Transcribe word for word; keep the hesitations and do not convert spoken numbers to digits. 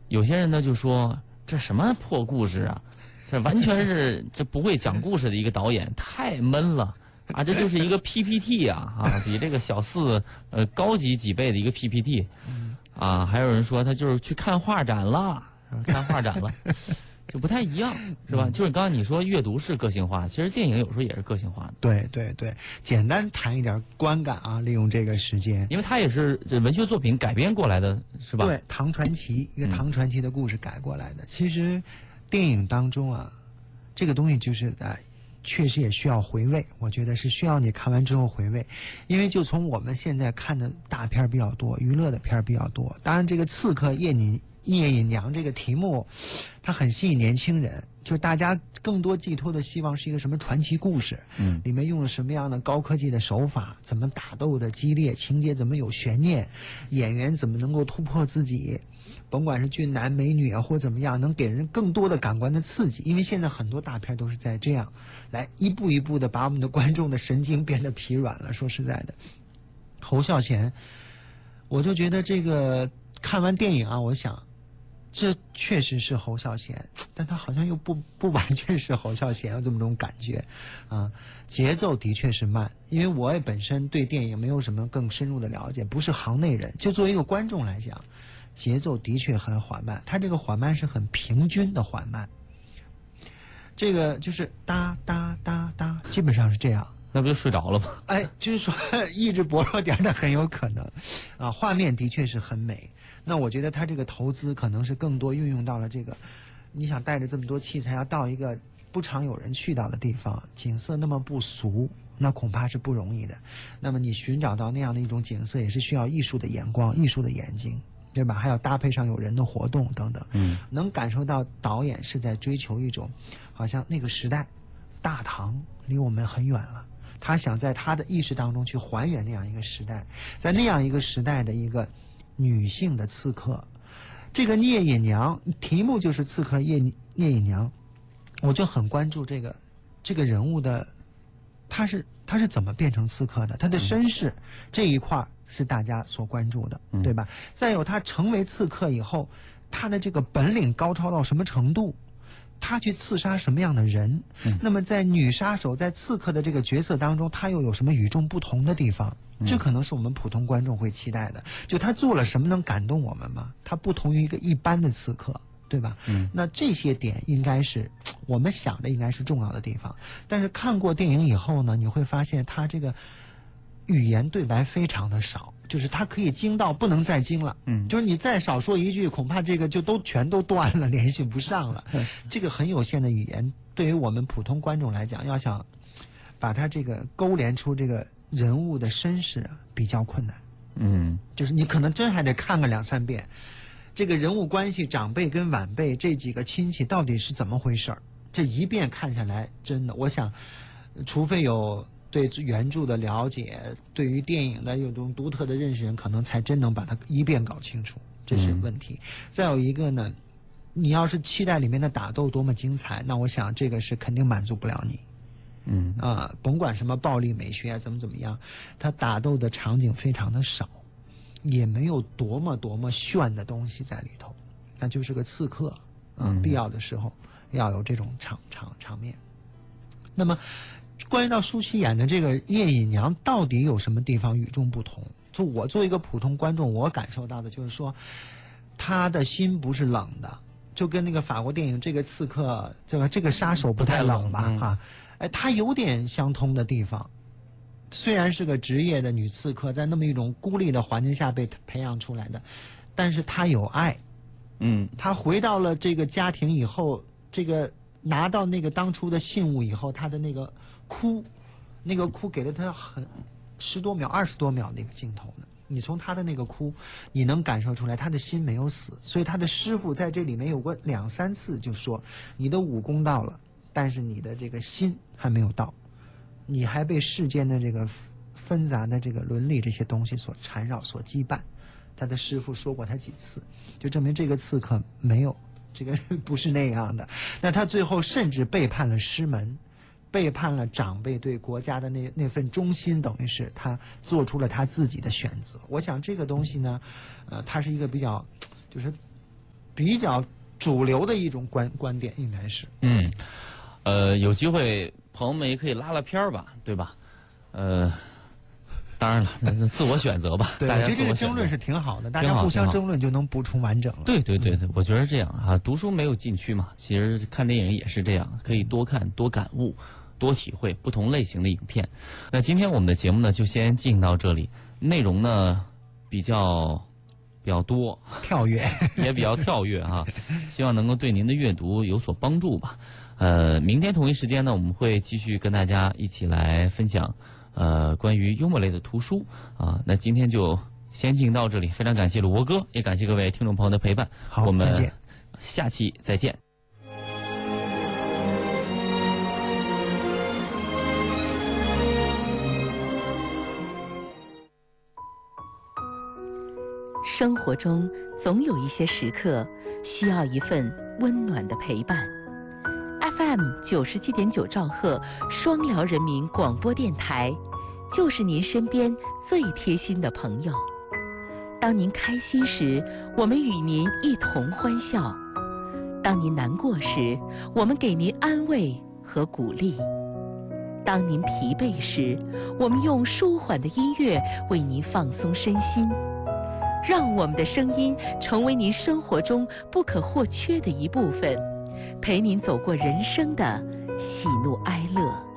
有些人呢就说这什么破故事啊，这完全是这不会讲故事的一个导演，太闷了啊！这就是一个 P P T 啊啊，比这个小四呃高级几倍的一个 P P T 啊。还有人说他就是去看画展了，看画展了。就不太一样，是吧？嗯、就是刚刚你说阅读是个性化，其实电影有时候也是个性化的。 对对对，简单谈一点观感啊，利用这个时间， 因为它也是这文学作品改编过来的，是吧？ 对，唐传奇一个唐传奇的故事改过来的。嗯、其实电影当中啊，这个东西就是啊，确实也需要回味。我觉得是需要你看完之后回味，因为就从我们现在看的大片比较多，娱乐的片比较多。当然，这个《刺客聂隐聂隐娘》这个题目，它很吸引年轻人，就大家更多寄托的希望是一个什么传奇故事，嗯，里面用了什么样的高科技的手法，怎么打斗的激烈，情节怎么有悬念，演员怎么能够突破自己，甭管是俊男美女啊或怎么样，能给人更多的感官的刺激。因为现在很多大片都是在这样来一步一步的把我们的观众的神经变得疲软了。说实在的，侯孝贤，我就觉得这个看完电影啊，我想这确实是侯孝贤，但他好像又不不完全是侯孝贤，有这么种感觉啊。节奏的确是慢，因为我也本身对电影没有什么更深入的了解，不是行内人，就作为一个观众来讲，节奏的确很缓慢，他这个缓慢是很平均的缓慢，这个就是哒哒哒哒，基本上是这样。 那不就睡着了吗？ 哎，就是说意志薄弱点的很有可能啊。画面的确是很美，那我觉得他这个投资可能是更多运用到了这个，你想带着这么多器材要到一个不常有人去到的地方，景色那么不俗，那恐怕是不容易的。那么你寻找到那样的一种景色，也是需要艺术的眼光、艺术的眼睛，对吧？还要搭配上有人的活动等等，嗯，能感受到导演是在追求一种，好像那个时代，大唐离我们很远了。他想在他的意识当中去还原那样一个时代，在那样一个时代的一个女性的刺客，这个聂隐娘题目就是刺客聂聂隐娘，我就很关注这个这个人物的，他是他是怎么变成刺客的，他的身世、嗯、这一块是大家所关注的，嗯、对吧？再有他成为刺客以后，他的这个本领高超到什么程度？他去刺杀什么样的人、嗯、那么在女杀手在刺客的这个角色当中，他又有什么与众不同的地方、嗯、这可能是我们普通观众会期待的，就他做了什么能感动我们吗？他不同于一个一般的刺客，对吧？嗯，那这些点应该是我们想的应该是重要的地方。但是看过电影以后呢，你会发现他这个语言对白非常的少，就是他可以精到不能再精了，嗯，就是你再少说一句，恐怕这个就都全都断了，联系不上了。这个很有限的语言，对于我们普通观众来讲，要想把它这个勾连出这个人物的身世比较困难。嗯，就是你可能真还得看个两三遍，这个人物关系，长辈跟晚辈这几个亲戚到底是怎么回事，这一遍看下来，真的，我想，除非有对原著的了解，对于电影的有种独特的认识人，可能才真能把它一遍搞清楚，这是问题。嗯、再有一个呢，你要是期待里面的打斗多么精彩，那我想这个是肯定满足不了你。嗯啊、呃，甭管什么暴力美学啊，怎么怎么样，它打斗的场景非常的少，也没有多么多么炫的东西在里头，那就是个刺客啊、呃，必要的时候要有这种场场场面。那么关于到舒淇演的这个聂隐娘到底有什么地方与众不同？就我作为一个普通观众，我感受到的就是说，他的心不是冷的，就跟那个法国电影这个刺客，这个这个杀手不太冷吧？哈、嗯，哎，他有点相通的地方。虽然是个职业的女刺客，在那么一种孤立的环境下被培养出来的，但是她有爱。嗯，她回到了这个家庭以后，这个拿到那个当初的信物以后，她的那个哭，那个哭给了她很十多秒、二十多秒那个镜头呢。你从她的那个哭，你能感受出来她的心没有死。所以她的师傅在这里面有过两三次就说：“你的武功到了，但是你的这个心还没有到。”你还被世间的这个纷杂的这个伦理这些东西所缠绕、所羁绊。他的师傅说过他几次，就证明这个刺客没有这个不是那样的。那他最后甚至背叛了师门，背叛了长辈对国家的那那份忠心，等于是他做出了他自己的选择。我想这个东西呢，呃，它是一个比较就是比较主流的一种观观点，应该是。 嗯，呃，有机会朋友们也可以拉拉片儿吧，对吧？呃。当然了，那是自我选择吧。 对， 大家我觉得这个自我选择争论是挺好的，大挺好家互相挺好争论就能补充完整了。 对对对对，我觉得这样啊，读书没有禁区嘛，其实看电影也是这样，可以多看多感悟。多体会不同类型的影片。那今天我们的节目呢，就先进行到这里。内容呢比较比较多， 跳跃也比较跳跃啊，希望能够对您的阅读有所帮助吧。呃，明天同一时间呢，我们会继续跟大家一起来分享呃关于幽默类的图书啊。那今天就先进行到这里，非常感谢鲁国哥，也感谢各位听众朋友的陪伴。 好， 我们再见， 下期再见。 生活中总有一些时刻需要一份温暖的陪伴。F M 九十七点九兆赫双辽人民广播电台，就是您身边最贴心的朋友。当您开心时，我们与您一同欢笑；当您难过时，我们给您安慰和鼓励；当您疲惫时，我们用舒缓的音乐为您放松身心。让我们的声音成为您生活中不可或缺的一部分，陪您走过人生的喜怒哀乐。